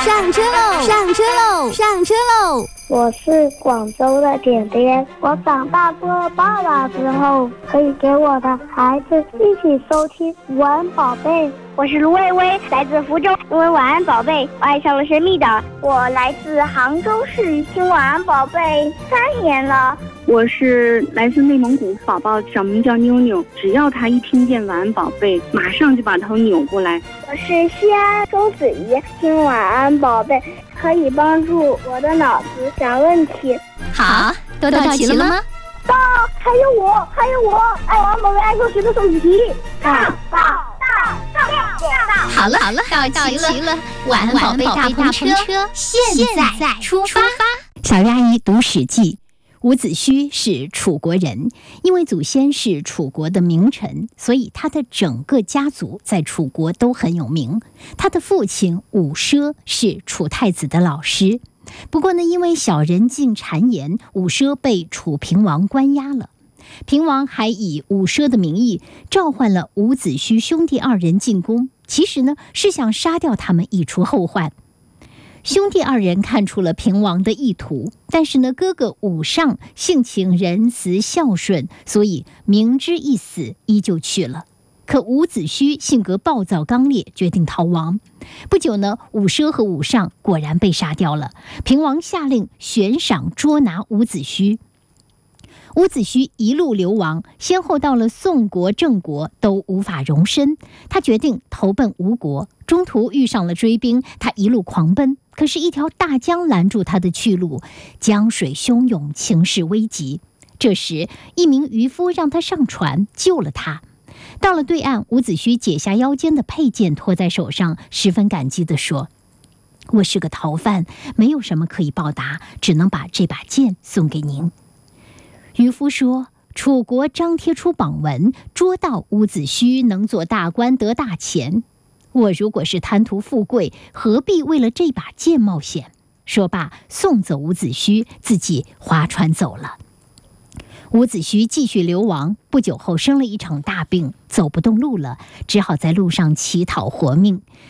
上车喽！上车喽！上车喽！ 我是广州的点点，我长大做爸爸之后，可以给我的孩子一起收听晚安宝贝。 我是卢薇薇，来自福州，因为晚安宝贝，我爱上了神秘岛。我来自杭州市，听晚安宝贝3年了。 我是来自内蒙古，宝宝小名叫妞妞，只要他一听见晚安宝贝，马上就把头扭过来。 我是西安周子怡，听晚安宝贝可以帮助我的脑子想问题。 好，都到齐了吗？ 到，还有我，爱晚安宝贝爱数学的数学题。到。 好了，到齐了，晚安宝贝大篷车现在出发。 小鱼阿姨读《史记》。伍子胥是楚国人，因为祖先是楚国的名臣，所以他的整个家族在楚国都很有名。他的父亲伍奢是楚太子的老师，不过呢，因为小人尽谗言，伍奢被楚平王关押了。平王还以伍奢的名义召唤了伍子胥兄弟2人进宫，其实呢是想杀掉他们以除后患。兄弟2人看出了平王的意图，但是呢，哥哥伍尚性情仁慈孝顺，所以明知一死依旧去了。可伍子胥性格暴躁刚烈，决定逃亡。不久呢，伍奢和伍尚果然被杀掉了。平王下令悬赏捉拿伍子胥。伍子胥一路流亡，先后到了宋国、郑国，都无法容身。他决定投奔吴国，中途遇上了追兵，他一路狂奔，可是一条大江拦住他的去路，江水汹涌，情势危急。这时，一名渔夫让他上船，救了他。到了对岸，伍子胥解下腰间的佩剑，托在手上，十分感激地说：“我是个逃犯，没有什么可以报答，只能把这把剑送给您。”渔夫说：“楚国张贴出榜文，捉到伍子胥能做大官得大钱。我如果是贪图富贵，何必为了这把剑冒险？”说罢，送走伍子胥，自己划船走了。伍子胥继续流亡，不久后生了一场大病，走不动路了，只好在路上乞讨活命。